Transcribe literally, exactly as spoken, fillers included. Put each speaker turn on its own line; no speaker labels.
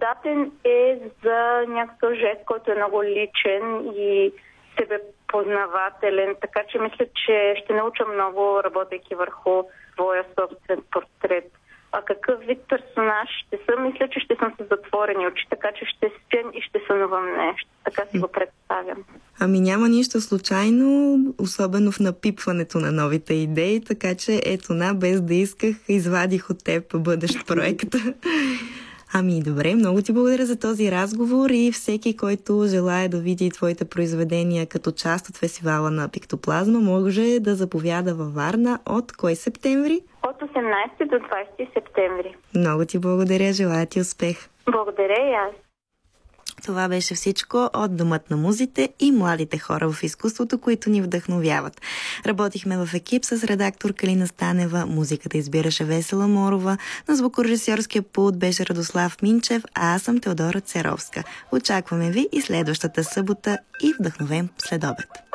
Златен е за някакъв жест, който е много личен и себепознавателен, така че мисля, че ще науча много, работейки върху своя собствен портрет. А какъв вид персонаж ще съм? Мисля, че ще съм с затворени очи, така че ще спя и ще сънувам нещо. Така си го представям.
Ами няма нищо случайно, особено в напипването на новите идеи, така че ето на, без да исках, извадих от теб бъдещ проект. Ами добре, много ти благодаря за този разговор и всеки, който желая да види твоите произведения като част от фестивала на Пиктоплазма, може да заповяда във Варна от кой септември?
От осемнайсети до двайсети септември.
Много ти благодаря, желая ти успех.
Благодаря и аз.
Това беше всичко от Домът на музите и младите хора в изкуството, които ни вдъхновяват. Работихме в екип с редактор Калина Станева, музиката избираше Весела Морова, на звукорежисьорския пулт беше Радослав Минчев, а аз съм Теодора Церовска. Очакваме ви и следващата събота и вдъхновен следобед.